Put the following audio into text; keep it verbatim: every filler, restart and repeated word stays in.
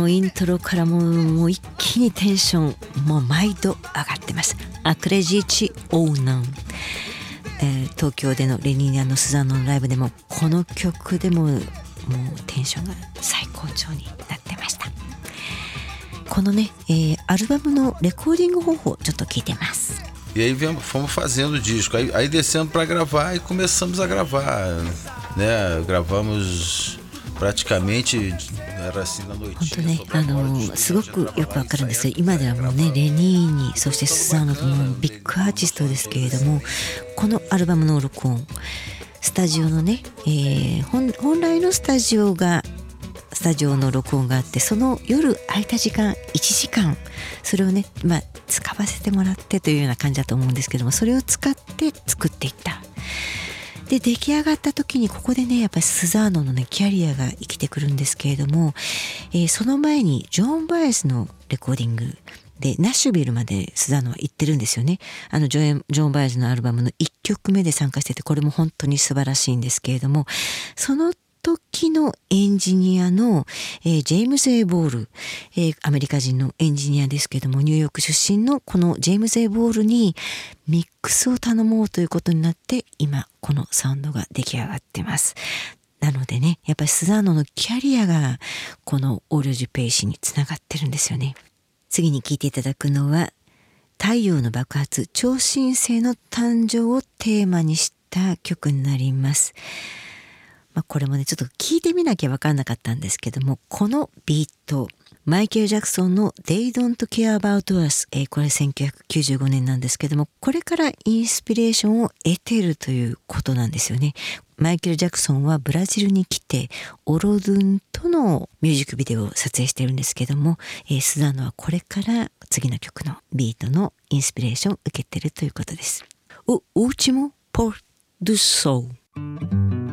のイントロからももう一気にテンションもう毎度上がってます。アクレジーチオーナン、えー、東京でのレニーナのスザンヌのライブでもこの曲でももうテンションが最高潮になってました。このね、えー、アルバムのレコーディング方法ちょっと聞いてます。 E aí fomos fazendo o disco, aí, aí descemos para gravar e começamos a gravar, né? Gravamos praticamente era assim na noitinha. 本当ね、あのすごくよくわかるんですよ。今ではもうね、レニーニ、そしてスザンヌともビッグアーティストですけれども、このアルバムの録音、スタジオのね、えー、本, 本来のスタジオがスタジオの録音があって、その夜空いた時間いちじかん、それをね、まあ使わせてもらってというような感じだと思うんですけども、それを使って作っていった。で出来上がった時にここでね、やっぱりスザーノのねキャリアが生きてくるんですけれども、えー、その前にジョン・バイスのレコーディングでナッシュビルまでスザーノは行ってるんですよね。あのジョン・ジョン・バイスのアルバムのいっきょくめで参加してて、これも本当に素晴らしいんですけれども、その時のエンジニアの、えー、ジェームズ・エイ・ボール、えー、アメリカ人のエンジニアですけども、ニューヨーク出身のこのジェームズ・エイ・ボールにミックスを頼もうということになって、今このサウンドが出来上がってます。なのでね、やっぱりスザーノのキャリアがこのオーリオジュペイシにつながってるんですよね。次に聴いていただくのは太陽の爆発、超新星の誕生をテーマにした曲になります。まあ、これもねちょっと聞いてみなきゃ分かんなかったんですけども、このビートマイケル・ジャクソンの They Don't Care About Us、えー、これせんきゅうひゃくきゅうじゅうごねんなんですけども、これからインスピレーションを得てるということなんですよね。マイケル・ジャクソンはブラジルに来てオロドゥンとのミュージックビデオを撮影してるんですけども、えー、スザンヌはこれから次の曲のビートのインスピレーションを受けてるということです。O último pôr do sol